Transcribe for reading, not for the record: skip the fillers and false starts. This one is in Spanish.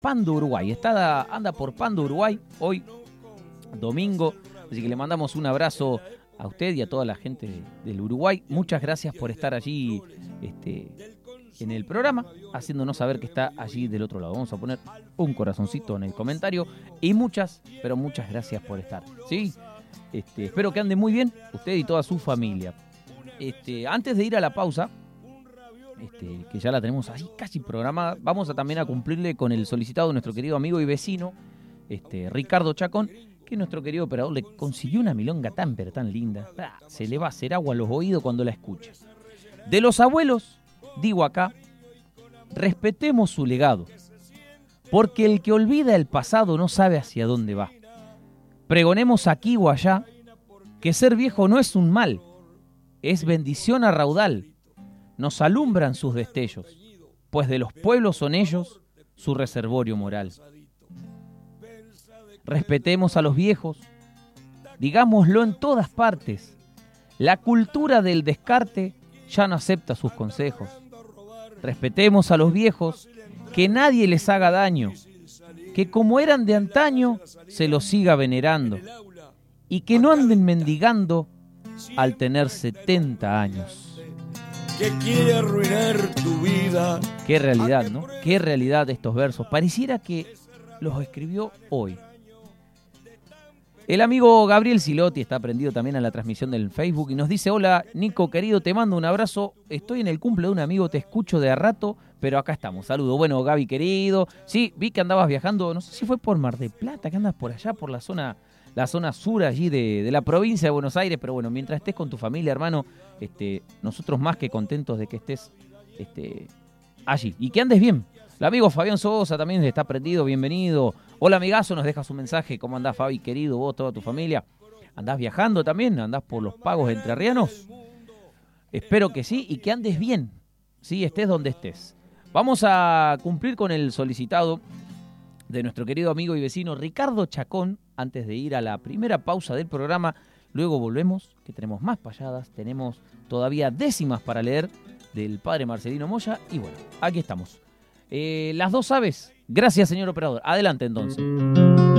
Pando, Uruguay. Anda por Pando, Uruguay, hoy, domingo. Así que le mandamos un abrazo a usted y a toda la gente del Uruguay. Muchas gracias por estar allí en el programa, haciéndonos saber que está allí del otro lado. Vamos a poner un corazoncito en el comentario. Y muchas, pero muchas gracias por estar. ¿Sí? Espero que ande muy bien, usted y toda su familia. Antes de ir a la pausa, que ya la tenemos así casi programada, vamos a también a cumplirle con el solicitado de nuestro querido amigo y vecino, Ricardo Chacón, que nuestro querido operador le consiguió una milonga tan pero tan linda. Se le va a hacer agua a los oídos cuando la escuche. De los abuelos, digo acá, respetemos su legado, porque el que olvida el pasado no sabe hacia dónde va. Pregonemos aquí o allá que ser viejo no es un mal, es bendición a raudal. Nos alumbran sus destellos, pues de los pueblos son ellos su reservorio moral. Respetemos a los viejos, digámoslo en todas partes. La cultura del descarte ya no acepta sus consejos. Respetemos a los viejos, que nadie les haga daño, que como eran de antaño se los siga venerando y que no anden mendigando al tener 70 años. Que quiere arruinar tu vida. Qué realidad, ¿no? Qué realidad estos versos. Pareciera que los escribió hoy. El amigo Gabriel Silotti está prendido también a la transmisión del Facebook y nos dice: hola, Nico, querido, te mando un abrazo. Estoy en el cumple de un amigo, te escucho de a rato, pero acá estamos. Saludo. Bueno, Gaby, querido. Sí, vi que andabas viajando, no sé si fue por Mar del Plata, que andas por allá, por la zona sur allí de la provincia de Buenos Aires, pero bueno, mientras estés con tu familia, hermano, nosotros más que contentos de que estés allí y que andes bien. El amigo Fabián Sosa también está prendido, bienvenido. Hola, amigazo, nos deja su mensaje. ¿Cómo andás, Fabi, querido, vos, toda tu familia? ¿Andás viajando también? ¿Andás por los pagos entrerrianos? Espero que sí y que andes bien, sí, estés donde estés. Vamos a cumplir con el solicitado de nuestro querido amigo y vecino Ricardo Chacón, antes de ir a la primera pausa del programa. Luego volvemos, que tenemos más payadas, tenemos todavía décimas para leer del padre Marcelino Moya. Y bueno, aquí estamos. Las dos aves. Gracias, señor operador. Adelante, entonces.